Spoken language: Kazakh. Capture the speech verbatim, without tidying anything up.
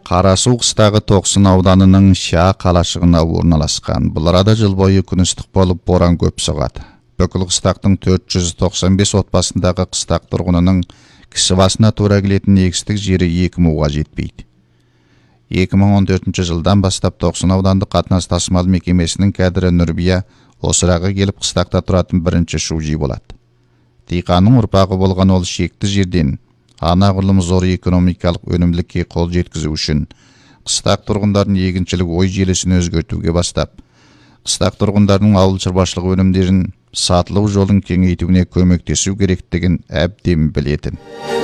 Қарасу қыстағы тоқсын ауданының Ша қалашығына орналасқан. Бұл арада жыл бойы күн ыстық болып, боран көп соғады. Бүкіл қыстақтың төрт жүз тоқсан бес отбасындағы қыстақ тұрғынының кісі басына тура келетін егістік жері екі муға жетпейді. екі мың он төртінші жылдан бастап тоқсын аудандық қатынас тасымал мекемесінің кәдірі Нұрбия осыраға келіп қыстақта тұратын бірінші шужи болады. Диқанның ұрпағы болған ол шекті жерден анағұрлым зор экономикалық өнімділікке қол жеткізу үшін қыстақ тұрғындарын егіншілік ой желісін өзгертуге бастап, қыстақ тұрғындарының ауыл шаруашылық өнімдерін сатылу жолын кеңейтуіне көмектесу керектігін әбден білетін.